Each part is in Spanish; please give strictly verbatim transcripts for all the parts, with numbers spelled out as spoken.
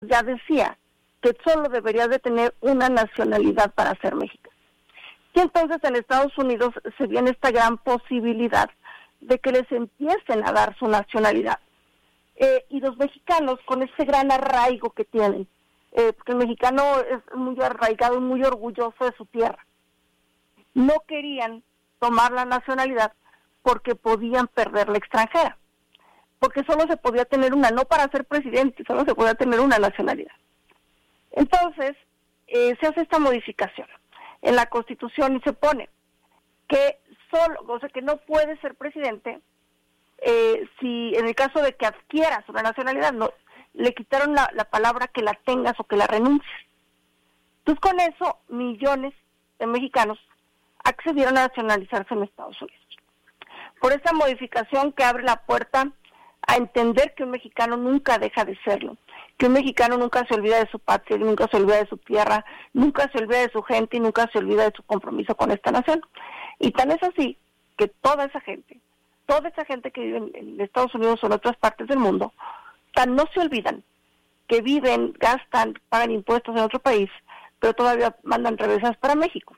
ya decía que solo deberías de tener una nacionalidad para ser mexicano. Y entonces en Estados Unidos se viene esta gran posibilidad de que les empiecen a dar su nacionalidad. Eh, y los mexicanos, con ese gran arraigo que tienen, eh, porque el mexicano es muy arraigado y muy orgulloso de su tierra, no querían tomar la nacionalidad porque podían perder la extranjera, porque solo se podía tener una, no para ser presidente, solo se podía tener una nacionalidad. Entonces, eh, se hace esta modificación en la Constitución y se pone que solo, o sea, que no puede ser presidente eh, si en el caso de que adquieras una nacionalidad, no, le quitaron la, la palabra que la tengas o que la renuncies. Entonces, con eso, millones de mexicanos accedieron a nacionalizarse en Estados Unidos. Por esta modificación que abre la puerta a entender que un mexicano nunca deja de serlo, que un mexicano nunca se olvida de su patria, nunca se olvida de su tierra, nunca se olvida de su gente y nunca se olvida de su compromiso con esta nación. Y tan es así que toda esa gente, toda esa gente que vive en, en Estados Unidos o en otras partes del mundo, tan no se olvidan que viven, gastan, pagan impuestos en otro país, pero todavía mandan remesas para México.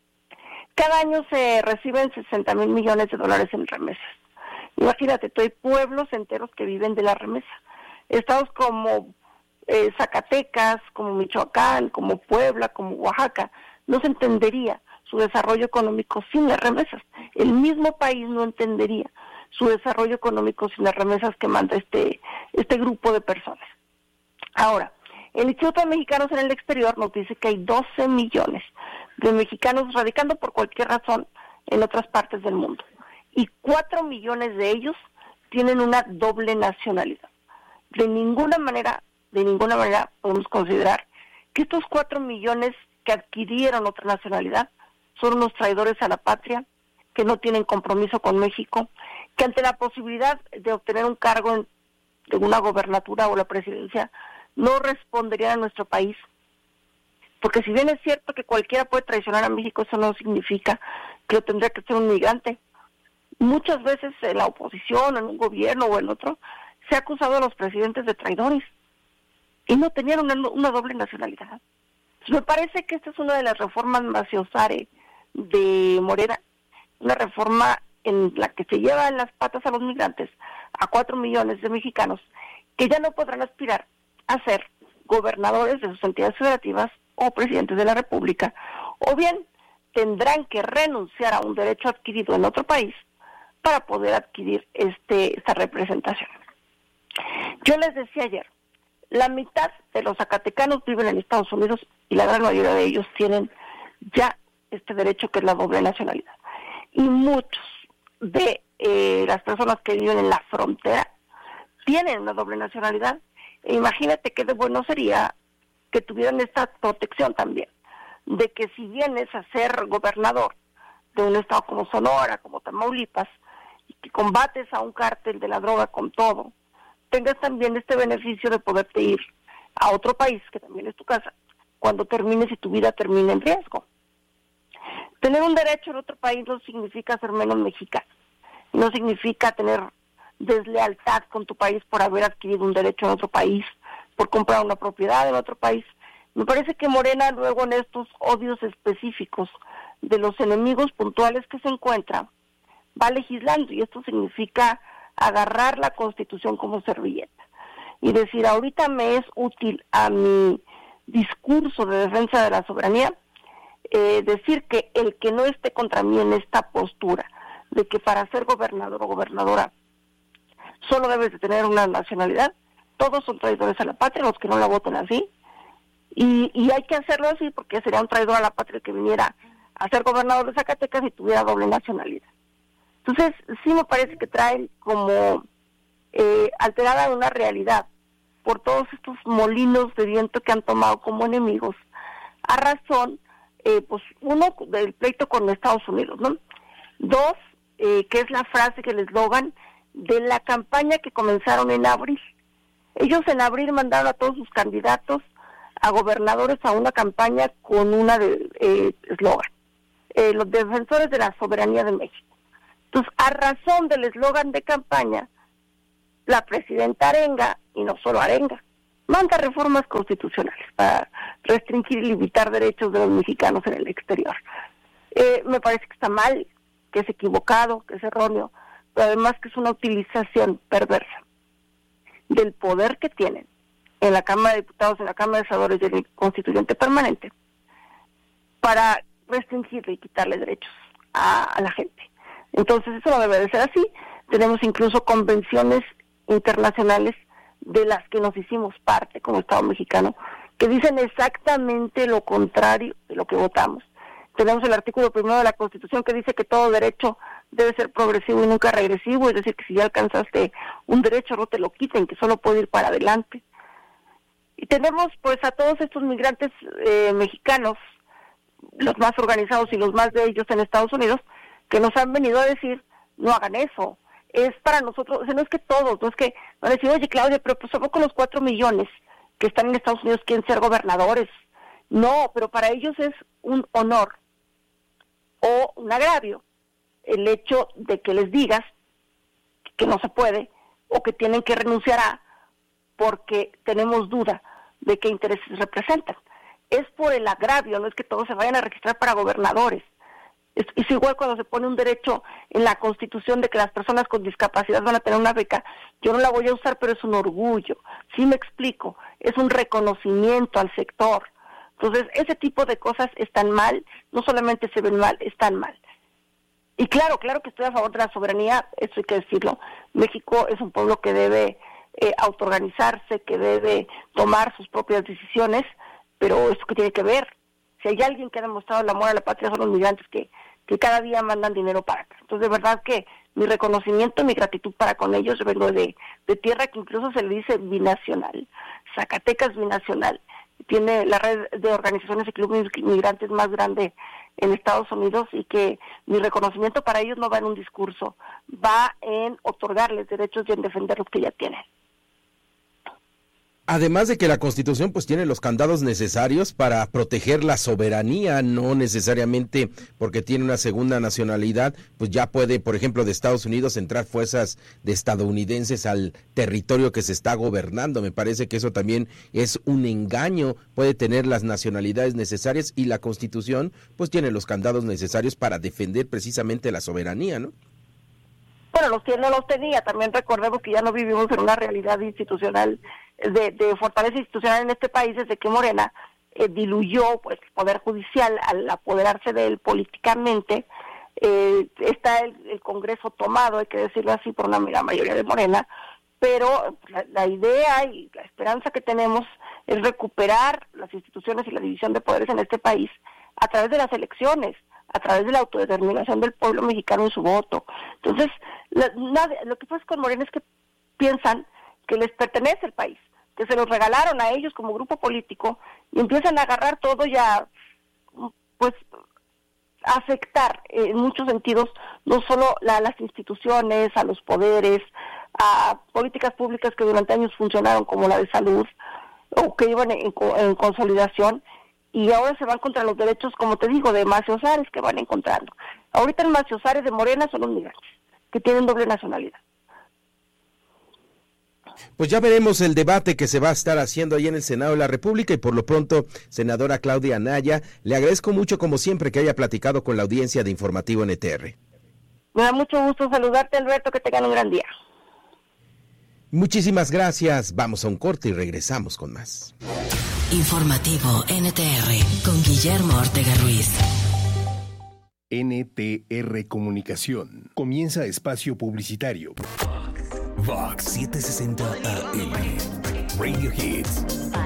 Cada año se reciben sesenta mil millones de dólares en remesas. Imagínate, hay pueblos enteros que viven de la remesa. Estados como eh, Zacatecas, como Michoacán, como Puebla, como Oaxaca, no se entendería su desarrollo económico sin las remesas. El mismo país no entendería su desarrollo económico sin las remesas que manda este, este grupo de personas. Ahora, el Instituto de Mexicanos en el Exterior nos dice que hay doce millones de mexicanos radicando por cualquier razón en otras partes del mundo. Y cuatro millones de ellos tienen una doble nacionalidad. De ninguna manera, de ninguna manera podemos considerar que estos cuatro millones que adquirieron otra nacionalidad son unos traidores a la patria, que no tienen compromiso con México, que ante la posibilidad de obtener un cargo en, de una gobernatura o la presidencia, no responderían a nuestro país. Porque si bien es cierto que cualquiera puede traicionar a México, eso no significa que lo tendría que ser un migrante. Muchas veces en la oposición, en un gobierno o en otro, se ha acusado a los presidentes de traidores y no tenían una, una doble nacionalidad. Me parece que esta es una de las reformas maciosare de Morena, una reforma en la que se lleva en las patas a los migrantes, a cuatro millones de mexicanos, que ya no podrán aspirar a ser gobernadores de sus entidades federativas o presidentes de la República, o bien tendrán que renunciar a un derecho adquirido en otro país para poder adquirir este esta representación. Yo les decía ayer, la mitad de los zacatecanos viven en Estados Unidos y la gran mayoría de ellos tienen ya este derecho que es la doble nacionalidad. Y muchos de eh, las personas que viven en la frontera tienen una doble nacionalidad. E imagínate qué de bueno sería que tuvieran esta protección también, de que si vienes a ser gobernador de un estado como Sonora, como Tamaulipas, y que combates a un cártel de la droga con todo, tengas también este beneficio de poderte ir a otro país, que también es tu casa, cuando termines y tu vida termine en riesgo. Tener un derecho en otro país no significa ser menos mexicano, no significa tener deslealtad con tu país por haber adquirido un derecho en otro país, por comprar una propiedad en otro país. Me parece que Morena luego en estos odios específicos de los enemigos puntuales que se encuentra, va legislando, y esto significa agarrar la Constitución como servilleta y decir, ahorita me es útil a mi discurso de defensa de la soberanía eh, decir que el que no esté contra mí en esta postura de que para ser gobernador o gobernadora solo debes de tener una nacionalidad, todos son traidores a la patria, los que no la voten así, y, y hay que hacerlo así porque sería un traidor a la patria que viniera a ser gobernador de Zacatecas y tuviera doble nacionalidad. Entonces, sí me parece que traen como eh, alterada una realidad por todos estos molinos de viento que han tomado como enemigos, a razón, eh, pues uno, del pleito con Estados Unidos, ¿no? Dos, eh, que es la frase, que el eslogan de la campaña que comenzaron en abril. Ellos en abril mandaron a todos sus candidatos a gobernadores a una campaña con una de eslogan, eh, eh, los defensores de la soberanía de México. Entonces, a razón del eslogan de campaña, la presidenta arenga, y no solo arenga, manda reformas constitucionales para restringir y limitar derechos de los mexicanos en el exterior. Eh, me parece que está mal, que es equivocado, que es erróneo, pero además que es una utilización perversa del poder que tienen en la Cámara de Diputados, en la Cámara de Senadores y en el Constituyente Permanente para restringirle y quitarle derechos a, a la gente. Entonces eso no debe de ser así. Tenemos incluso convenciones internacionales de las que nos hicimos parte como Estado mexicano, que dicen exactamente lo contrario de lo que votamos. Tenemos el artículo primero de la Constitución que dice que todo derecho debe ser progresivo y nunca regresivo, es decir, que si ya alcanzaste un derecho no te lo quiten, que solo puede ir para adelante. Y tenemos pues a todos estos migrantes eh, mexicanos, los más organizados y los más de ellos en Estados Unidos, que nos han venido a decir, no hagan eso. Es para nosotros, o sea, no es que todos, no es que, van a decir, oye Claudia, pero pues somos con los cuatro millones que están en Estados Unidos, quieren ser gobernadores. No, pero para ellos es un honor o un agravio el hecho de que les digas que no se puede o que tienen que renunciar a, porque tenemos duda de qué intereses representan. Es por el agravio, no es que todos se vayan a registrar para gobernadores. Es, es igual cuando se pone un derecho en la Constitución de que las personas con discapacidad van a tener una beca. Yo no la voy a usar, pero es un orgullo. Sí me explico, es un reconocimiento al sector. Entonces, ese tipo de cosas están mal, no solamente se ven mal, están mal. Y claro, claro que estoy a favor de la soberanía, eso hay que decirlo. México es un pueblo que debe eh, autoorganizarse, que debe tomar sus propias decisiones, pero ¿esto qué tiene que ver? Si hay alguien que ha demostrado el amor a la patria son los migrantes que, que cada día mandan dinero para acá. Entonces, de verdad que mi reconocimiento, mi gratitud para con ellos. Yo vengo de, de tierra que incluso se le dice binacional. Zacatecas binacional. Tiene la red de organizaciones y clubes migrantes más grande en Estados Unidos, y que mi reconocimiento para ellos no va en un discurso, va en otorgarles derechos y en defender los que ya tienen. Además de que la Constitución pues tiene los candados necesarios para proteger la soberanía, no necesariamente porque tiene una segunda nacionalidad, pues ya puede, por ejemplo, de Estados Unidos entrar fuerzas de estadounidenses al territorio que se está gobernando. Me parece que eso también es un engaño. Puede tener las nacionalidades necesarias y la Constitución pues tiene los candados necesarios para defender precisamente la soberanía, ¿no? Bueno, los tiene, no los tenía. También recordemos que ya no vivimos en una realidad institucional de, de fortaleza institucional en este país desde que Morena eh, diluyó pues el poder judicial al apoderarse de él políticamente. Eh, está el, el Congreso tomado, hay que decirlo así, por una gran mayoría de Morena, pero la, la idea y la esperanza que tenemos es recuperar las instituciones y la división de poderes en este país a través de las elecciones, a través de la autodeterminación del pueblo mexicano en su voto. Entonces, la, nada, lo que pasa con Morena es que piensan que les pertenece el país, que se los regalaron a ellos como grupo político, y empiezan a agarrar todo y a, pues, afectar eh, en muchos sentidos, no solo la, las instituciones, a los poderes, a políticas públicas que durante años funcionaron, como la de salud, o que iban en, en consolidación, y ahora se van contra los derechos, como te digo, de maciosares que van encontrando. Ahorita los maciosares de Morena son los migrantes, que tienen doble nacionalidad. Pues ya veremos el debate que se va a estar haciendo ahí en el Senado de la República, y por lo pronto, senadora Claudia Anaya, le agradezco mucho como siempre que haya platicado con la audiencia de Informativo N T R. Me da mucho gusto saludarte, Alberto, que tengan un gran día. Muchísimas gracias, vamos a un corte y regresamos con más. Informativo N T R con Guillermo Ortega Ruiz. N T R Comunicación. Comienza espacio publicitario. Vox setecientos sesenta A M. Radio Hits.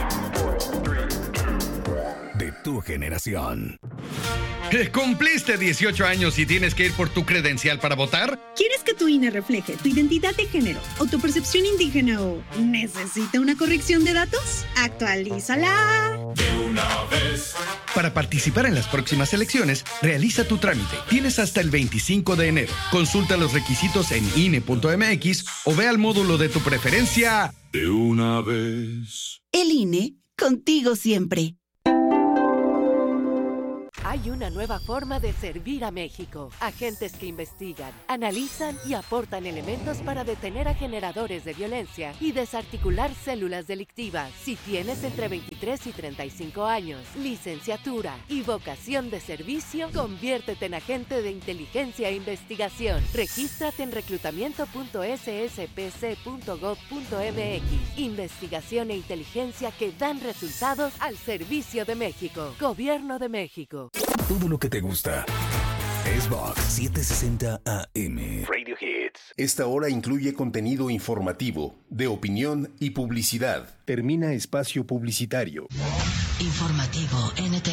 De tu generación. ¿Cumpliste dieciocho años y tienes que ir por tu credencial para votar? ¿Quieres que tu I N E refleje tu identidad de género o tu percepción indígena o necesita una corrección de datos? ¡Actualízala! De una vez. Para participar en las próximas elecciones, realiza tu trámite. Tienes hasta el veinticinco de enero. Consulta los requisitos en I N E punto M X o ve al módulo de tu preferencia. De una vez. El I N E, contigo siempre. Hay una nueva forma de servir a México. Agentes que investigan, analizan y aportan elementos para detener a generadores de violencia y desarticular células delictivas. Si tienes entre veintitrés y treinta y cinco años, licenciatura y vocación de servicio, conviértete en agente de inteligencia e investigación. Regístrate en reclutamiento punto s s p c punto gov punto m x. Investigación e inteligencia que dan resultados al servicio de México. Gobierno de México. Todo lo que te gusta es Vox setecientos sesenta A M. Radio Hits. Esta hora incluye contenido informativo, de opinión y publicidad. Termina espacio publicitario. Informativo N T